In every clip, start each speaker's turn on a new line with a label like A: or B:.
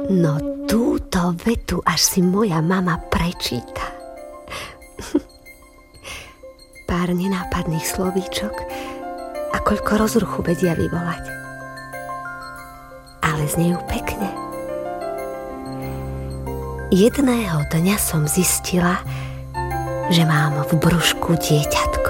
A: No túto vetu až si moja mama prečíta. Pár nenápadných slovíčok a koľko rozruchu vedia vyvolať. Ale znejú pekne. Jedného dňa som zistila, že mám v brúšku dieťatko.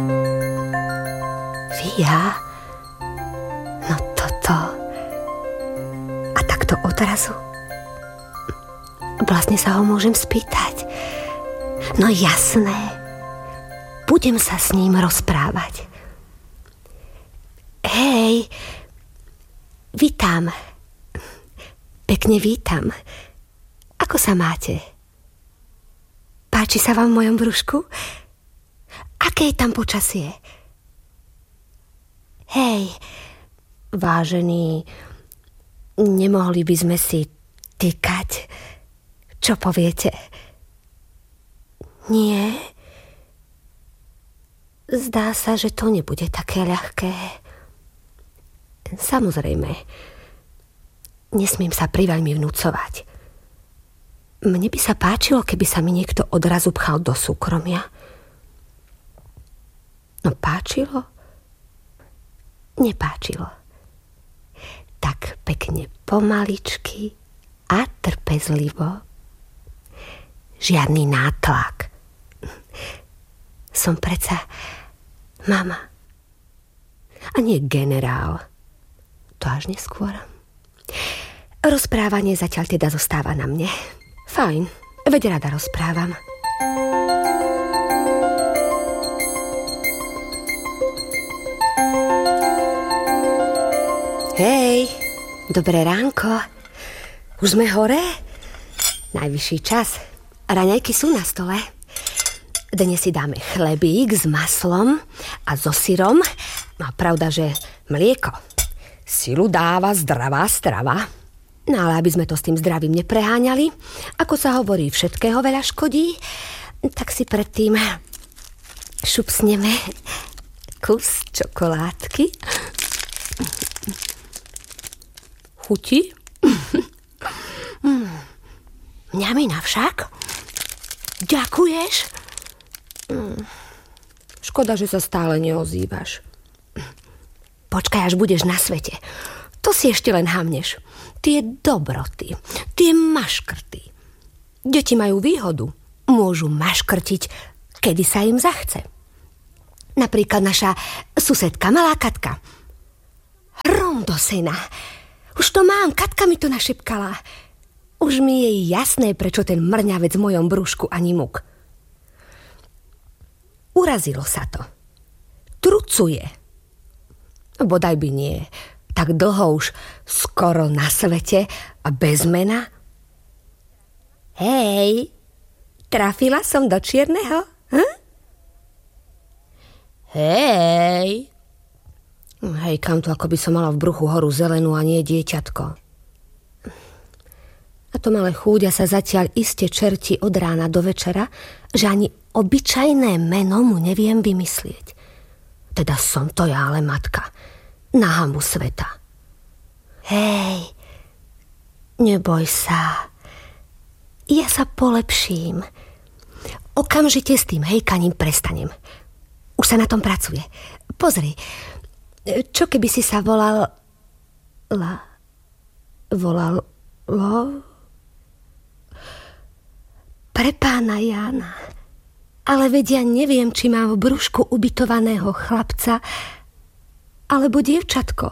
A: Fíha, no toto. A takto odrazu. Vlastne sa ho môžem spýtať. No jasné. Budem sa s ním rozprávať. Hej, vítam. Pekne vítam. Ako sa máte? Páči sa vám v mojom brúšku? Aké je tam počasie? Hej, vážený, nemohli by sme si tykať? Čo poviete? Nie? Zdá sa, že to nebude také ľahké. Samozrejme, nesmiem sa priveľmi vnúcovať. Mne by sa páčilo, keby sa mi niekto odrazu pchal do súkromia. No páčilo? Nepáčilo. Tak pekne pomaličky a trpezlivo. Žiadny nátlak. Som predsa mama. A nie generál. To až neskôr. Rozprávanie zatiaľ teda zostáva na mne. Fajn, veď rada rozprávam. Hej, dobré ránko. Už sme hore? Najvyšší čas. Raňajky sú na stole. Dnes si dáme chlebík s maslom a so syrom. No pravda, že mlieko. Silu dáva zdravá strava. No ale aby sme to s tým zdravím nepreháňali, ako sa hovorí, všetkého veľa škodí, tak si predtým šupsneme kus čokoládky. Chutí? Mňamina však. Ďakuješ? Škoda, že sa stále neozývaš. Počkaj, až budeš na svete. To si ešte len hamneš. Tie dobroty, tie maškrty. Deti majú výhodu. Môžu maškrtiť, kedy sa im zachce. Napríklad naša susedka, malá Katka. Hrom do sena. Už to mám, Katka mi to našepkala. Už mi je jasné, prečo ten mrňavec v mojom brúšku ani muk. Urazilo sa to. Trucuje. Bodaj by nie. Tak dlho už skoro na svete a bez mena. Hej, trafila som do čierneho? Hm? Hej. Hej, kam to, ako by som mala v bruchu horu zelenú a nie dieťatko. A to malé chúďa sa zatiaľ iste čerti od rána do večera, že ani obyčajné meno mu neviem vymyslieť. Teda som to ja, ale matka. Na hanbu sveta. Hej, neboj sa. Ja sa polepším. Okamžite s tým hejkaním prestanem. Už sa na tom pracuje. Pozri, čo keby si sa volalo? Pre pána Jána. Ale veď ja neviem, či mám v brúšku ubytovaného chlapca alebo dievčatko.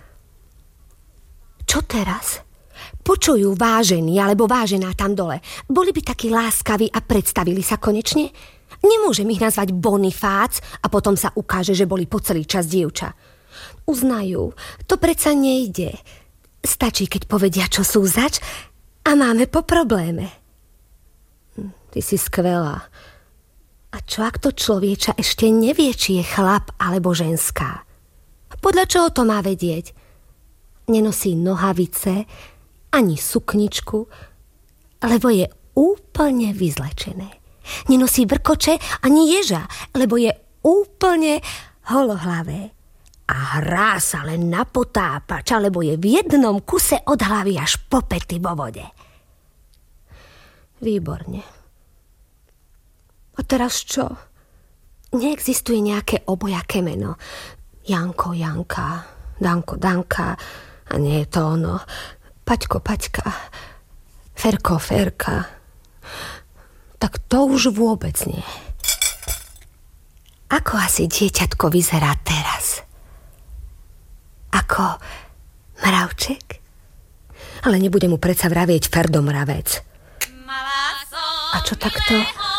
A: Čo teraz? Počujú vážení alebo vážená tam dole. Boli by takí láskaví a predstavili sa konečne? Nemôžem ich nazvať Bonifác a potom sa ukáže, že boli po celý čas dievča. Uznajú, to predsa nejde. Stačí, keď povedia, čo sú zač a máme po probléme. Ty si skvelá. A čo ak to človeča ešte nevie, či je chlap alebo ženská? Podľa čoho to má vedieť? Nenosí nohavice, ani sukničku, lebo je úplne vyzlečené. Nenosí vrkoče ani ježa, lebo je úplne holohlavé. a hrá sa len na potápač, alebo je v jednom kuse od hlavy až po pety vo vode. Výborne. A teraz čo? Neexistuje nejaké obojaké meno. Janko, Janka, Danko, Danka. A nie je to ono. Paťko, Paťka. Ferko, Ferka. Tak to už vôbec nie. Ako asi dieťatko vyzerá teraz? Ako mravček? Ale nebude mu predsa vravieť Ferdo mravec. A čo takto?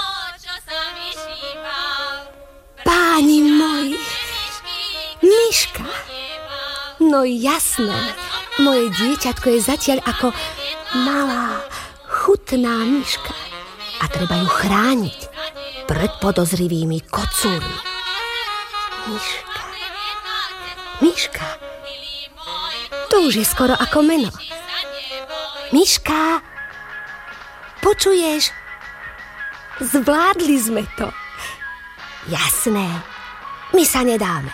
A: Páni moji, Miška. No jasné, moje dieťatko je zatiaľ ako malá, chutná myška. A treba ju chrániť pred podozrivými kocúrmi. Miška. Miška. To už je skoro ako meno. Miška. Počuješ? Zvládli sme to. Jasné. My sa nedáme.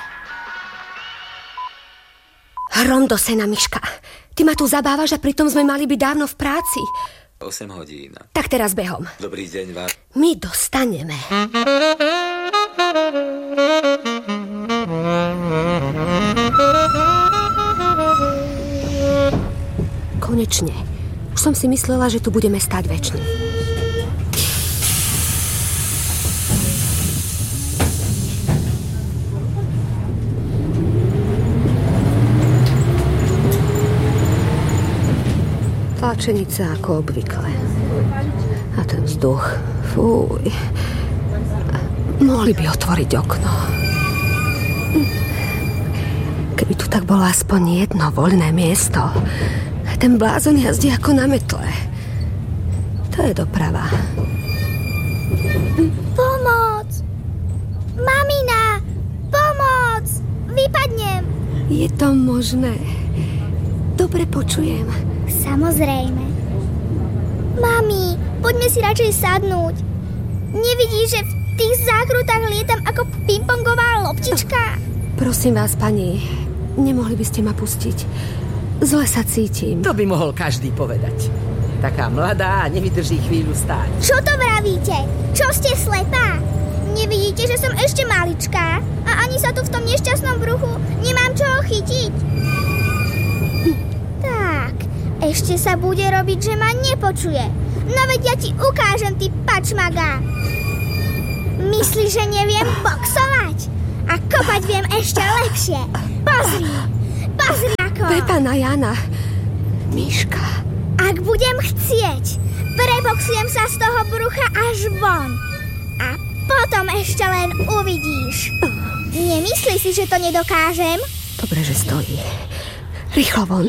A: Hrom do sena, Miška. Ty ma tu zabávaš a pritom sme mali byť dávno v práci.
B: 8 hodín.
A: Tak teraz behom.
B: Dobrý deň vám.
A: My dostaneme. Konečne. Už som si myslela, že tu budeme stáť večne. Tlačenica ako obvykle. A ten vzduch. Fúj. Mohli by otvoriť okno. Keby tu tak bolo aspoň jedno voľné miesto. Ten blázon jazdí ako na metle. To je doprava.
C: Pomoc! Mamina! Pomoc! Vypadnem!
A: Je to možné. Dobre počujem.
C: Samozrejme. Mami, poďme si radšej sadnúť. Nevidíš, že v tých zákrutách lietam ako pingpongová loptička?
A: Prosím vás, pani, nemohli by ste ma pustiť? Zle sa cítim.
D: To by mohol každý povedať. Taká mladá a nevydrží chvíľu stáť.
C: Čo to vravíte? Čo ste slepá? Nevidíte, že som ešte maličká a ani sa tu v tom nešťastnom bruchu nemám čoho chytiť? Tak, ešte sa bude robiť, že ma nepočuje. No veď ja ti ukážem, ty pačmaga. Myslíš, že neviem boxovať? A kopať viem ešte lepšie. Pozri, pozri ako.
A: Pepana Jana, Miška.
C: Ak budem chcieť, preboxujem sa z toho brucha až von. A potom ešte len uvidíš. Nemyslíš si, že to nedokážem?
A: Dobre, že stojí. Rýchlo von.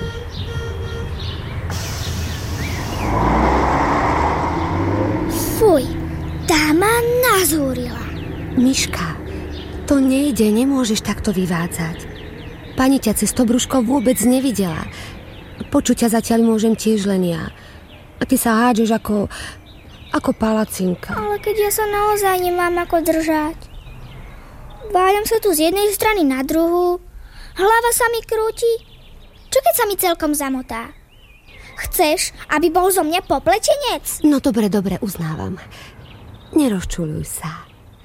C: Fuj, tá ma nazúrila.
A: Miška, to nejde, nemôžeš takto vyvádzať. Pani ťa cez to brúško vôbec nevidela. Počuť ťa zatiaľ môžem tiež len ja. A ty sa hádžeš ako palacinka.
C: Ale keď ja sa naozaj nemám ako držať. Váľam sa tu z jednej strany na druhú. Hlava sa mi krúti. Čo keď sa mi celkom zamotá? Chceš, aby bol zo mňa popletenec?
A: No dobre, uznávam. Nerozčuľuj sa.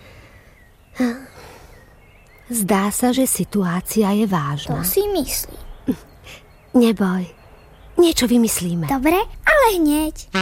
A: Zdá sa, že situácia je vážna.
C: To si myslí.
A: Neboj, niečo vymyslíme.
C: Dobre, ale hneď.